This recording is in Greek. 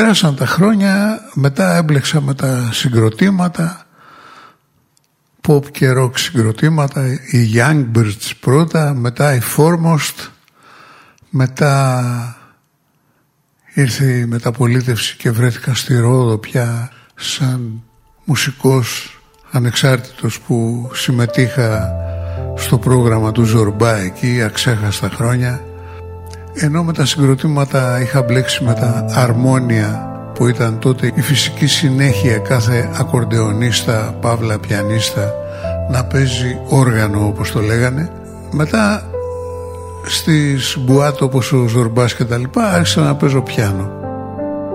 πέρασαν τα χρόνια, μετά έμπλεξα με τα συγκροτήματα, pop και rock συγκροτήματα, οι Youngbirds πρώτα, μετά οι Foremost, μετά ήρθε η μεταπολίτευση και βρέθηκα στη Ρόδο πια σαν μουσικός ανεξάρτητος που συμμετείχα στο πρόγραμμα του Ζορμπά εκεί αξέχαστα χρόνια, ενώ με τα συγκροτήματα είχα μπλέξει με τα αρμόνια που ήταν τότε η φυσική συνέχεια κάθε ακορντεονίστα, παύλα πιανίστα, να παίζει όργανο όπως το λέγανε. Μετά στις μπουάτ όπως ο Ζορμπάς και τα λοιπά άρχισα να παίζω πιάνο.